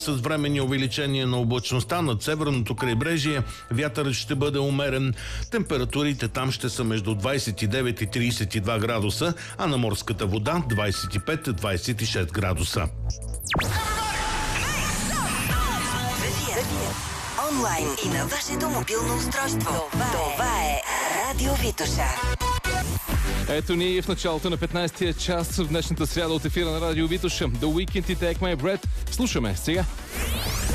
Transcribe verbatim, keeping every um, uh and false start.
С временни увеличение на облачността над северното крайбрежие, вятърът ще бъде умерен. Температурите там ще са между двадесет и девет и тридесет и два градуса, а на морската вода двадесет и пет до двадесет и шест градуса. Онлайн и на вашето мобилно устройство. Това е Радио Витоша. Ето ни в началото на петнадесетия час в днешната сряда от ефира на Радио Витоша. The Weeknd и Take My Breath. Слушаме сега.